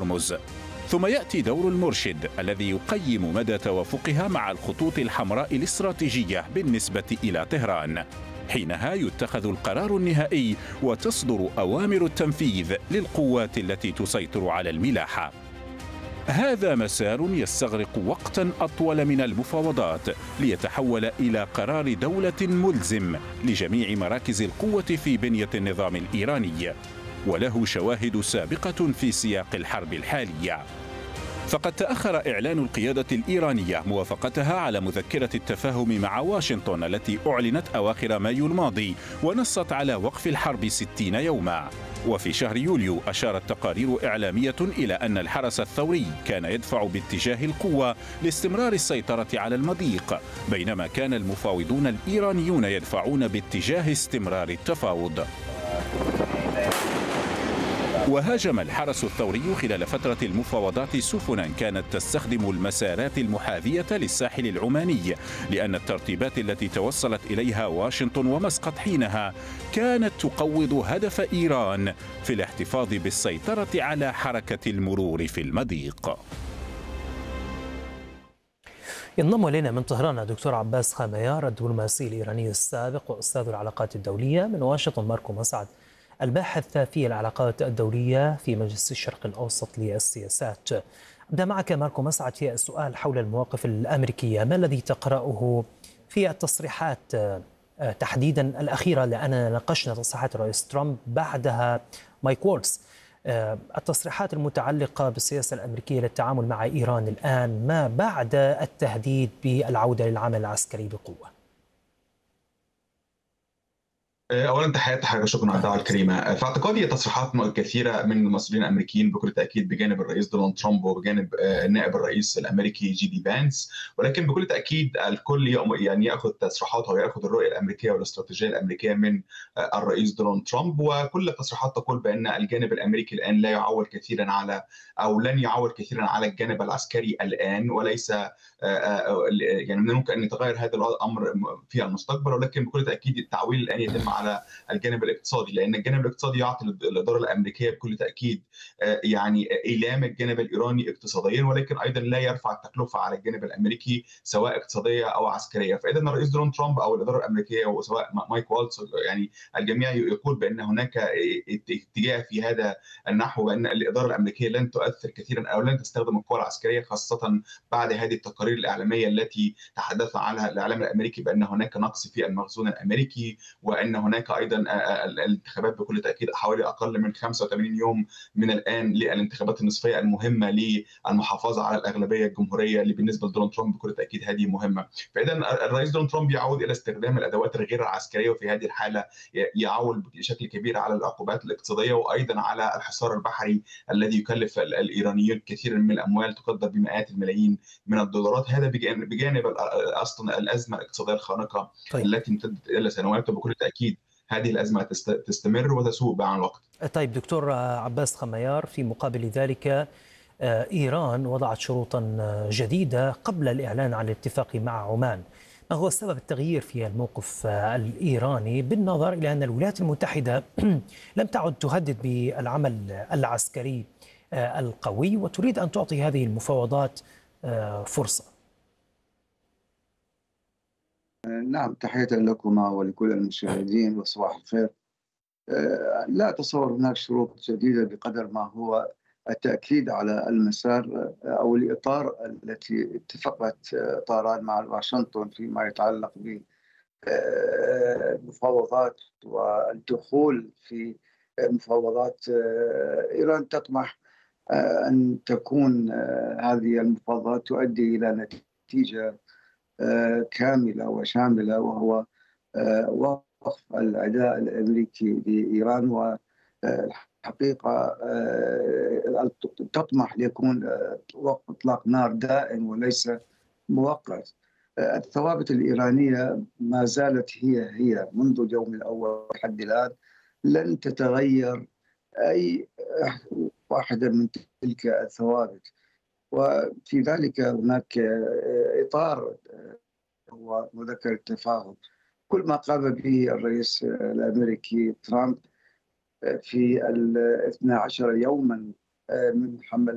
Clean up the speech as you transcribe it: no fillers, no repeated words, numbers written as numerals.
هرمز. ثم يأتي دور المرشد الذي يقيم مدى توافقها مع الخطوط الحمراء الاستراتيجية بالنسبة إلى طهران. حينها يتخذ القرار النهائي وتصدر أوامر التنفيذ للقوات التي تسيطر على الملاحة. هذا مسار يستغرق وقتا أطول من المفاوضات ليتحول إلى قرار دولة ملزم لجميع مراكز القوة في بنية النظام الإيراني، وله شواهد سابقة في سياق الحرب الحالية. فقد تأخر إعلان القيادة الإيرانية موافقتها على مذكرة التفاهم مع واشنطن التي أعلنت أواخر مايو الماضي ونصت على وقف الحرب 60 يوما. وفي شهر يوليو أشارت تقارير إعلامية إلى أن الحرس الثوري كان يدفع باتجاه القوة لاستمرار السيطرة على المضيق، بينما كان المفاوضون الإيرانيون يدفعون باتجاه استمرار التفاوض. وهاجم الحرس الثوري خلال فترة المفاوضات سفنا كانت تستخدم المسارات المحاذية للساحل العماني، لأن الترتيبات التي توصلت إليها واشنطن ومسقط حينها كانت تقوض هدف إيران في الاحتفاظ بالسيطرة على حركة المرور في المضيق. ينضم إلينا من طهران الدكتور عباس خاميار الدبلوماسي الإيراني السابق وأستاذ العلاقات الدولية. من واشنطن ماركو مسعد الباحث في العلاقات الدولية في مجلس الشرق الأوسط للسياسات. أبدأ معك ماركو مسعد في السؤال حول المواقف الأمريكية. ما الذي تقرأه في التصريحات تحديدا الأخيرة، لأننا ناقشنا تصريحات الرئيس ترامب بعدها مايك وولتز، التصريحات المتعلقة بالسياسة الأمريكية للتعامل مع إيران الآن ما بعد التهديد بالعودة للعمل العسكري بقوة؟ اولا تحياتي حضرتك، شكرا على الدعوه الكريمه. في اعتقادي تصريحات كثيره من المسؤولين الامريكيين بكل تاكيد بجانب الرئيس دونالد ترامب وبجانب نائب الرئيس الامريكي جي دي فانس، ولكن بكل تاكيد الكل يعني ياخذ تصريحاته وياخذ الرؤيه الامريكيه والاستراتيجيه الامريكيه من الرئيس دونالد ترامب. وكل التصريحات تقول بان الجانب الامريكي الان لا يعول كثيرا على او لن يعول كثيرا على الجانب العسكري الان، وليس يعني من الممكن ان يتغير هذا الامر في المستقبل، ولكن بكل تاكيد التعويل الان يتم على الجانب الاقتصادي، لان الجانب الاقتصادي يعطي الاداره الامريكيه بكل تاكيد يعني ايلام الجانب الايراني اقتصاديا، ولكن ايضا لا يرفع التكلفه على الجانب الامريكي سواء اقتصاديه او عسكريه. فاذا الرئيس دونالد ترامب او الاداره الامريكيه وسواء مايك والتز يعني الجميع يقول بان هناك اتجاه في هذا النحو، بان الاداره الامريكيه لن تؤثر كثيرا او لن تستخدم القوى العسكريه، خاصه بعد هذه التقارير الاعلاميه التي تحدث عنها الاعلام الامريكي بان هناك نقص في المخزون الامريكي، وان هناك ايضا الانتخابات بكل تاكيد حوالي اقل من 85 يوم من الان للانتخابات النصفيه المهمه للمحافظه على الاغلبيه الجمهوريه اللي بالنسبه لدونالد ترامب بكل تاكيد هذه مهمه. فاذا الرئيس دونالد ترامب يعود الى استخدام الادوات الغير العسكريه، وفي هذه الحاله يعول بشكل كبير على العقوبات الاقتصاديه وايضا على الحصار البحري الذي يكلف الايرانيين كثيرا من الاموال تقدر بمئات الملايين من الدولارات. هذا بجانب اصلا الازمه الاقتصاديه الخانقه التي امتدت الى سنوات، وبكل تاكيد هذه الازمه تستمر وتسوء مع الوقت. طيب دكتور عباس خميار، في مقابل ذلك إيران وضعت شروطا جديدة قبل الإعلان عن الاتفاق مع عمان. ما هو سبب التغيير في الموقف الإيراني بالنظر إلى أن الولايات المتحدة لم تعد تهدد بالعمل العسكري القوي وتريد أن تعطي هذه المفاوضات فرصة؟ نعم، تحية لكما ولكل المشاهدين وصباح الخير. لا أتصور هناك شروط جديدة بقدر ما هو التأكيد على المسار أو الإطار التي اتفقت طهران مع واشنطن فيما يتعلق بالمفاوضات والدخول في مفاوضات. إيران تطمح أن تكون هذه المفاوضات تؤدي إلى نتيجة كاملة وشاملة، وهو وقف العداء الأمريكي لإيران، والحقيقة تطمح ليكون وقف إطلاق نار دائم وليس مؤقت. الثوابت الإيرانية ما زالت هي منذ اليوم الأول لحد الآن، لن تتغير أي واحدة من تلك الثوابت. وفي ذلك هناك إطار هو مذكر التفاهم. كل ما قام به الرئيس الأمريكي ترامب في 12 يوما من حملة